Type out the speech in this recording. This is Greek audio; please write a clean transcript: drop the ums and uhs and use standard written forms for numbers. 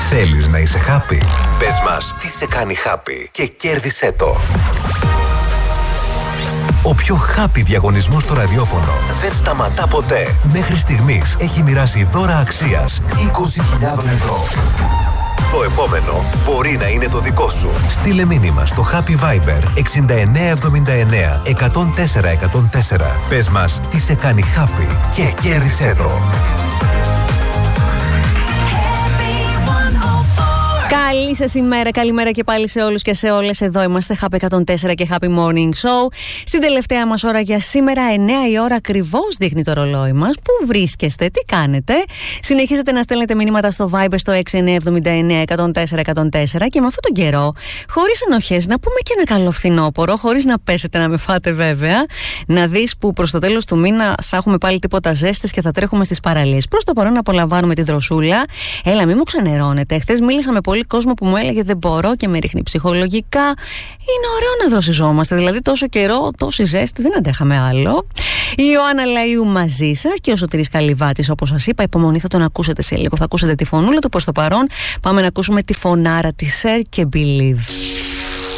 Θέλεις να είσαι happy? Πες μας τι σε κάνει happy και κέρδισέ το. Ο πιο happy διαγωνισμός στο ραδιόφωνο δεν σταματά ποτέ. Μέχρι στιγμής έχει μοιράσει δώρα αξίας 20.000 ευρώ. Το επόμενο μπορεί να είναι το δικό σου. Στείλε μήνυμα στο Happy Viber 6979 104 104. Πες μας τι σε κάνει happy και κέρδισέ το. Καλή σας ημέρα, καλημέρα και πάλι σε όλους και σε όλες. Εδώ είμαστε, Happy 104 και Happy Morning Show. Στην τελευταία μας ώρα για σήμερα, 9 η ώρα ακριβώς δείχνει το ρολόι μας. Πού βρίσκεστε, τι κάνετε? Συνεχίζετε να στέλνετε μηνύματα στο Viber στο 6979 104 104 και με αυτόν τον καιρό, χωρίς ενοχές, να πούμε και ένα καλό φθινόπωρο, χωρίς να πέσετε να με φάτε βέβαια. Να δεις που προς το τέλος του μήνα θα έχουμε πάλι τίποτα ζέστες και θα τρέχουμε στις παραλίες. Προς το παρόν απολαμβάνουμε τη δροσούλα. Έλα, μην μου ξενερώνετε. Χθες μίλησα με πολύ κόσμο που μου έλεγε δεν μπορώ και με ρίχνει ψυχολογικά. Είναι ωραίο να δροσιζόμαστε. Δηλαδή, τόσο καιρό, τόση ζέστη, δεν αντέχαμε άλλο. Η Ιωάννα Λαΐου μαζί σας και ο Σωτήρης Καλυβάτης, όπως σας είπα. Υπομονή, θα τον ακούσετε σε λίγο. Θα ακούσετε τη φωνούλα του. Προς το παρόν, πάμε να ακούσουμε τη φωνάρα τη Share και Believe.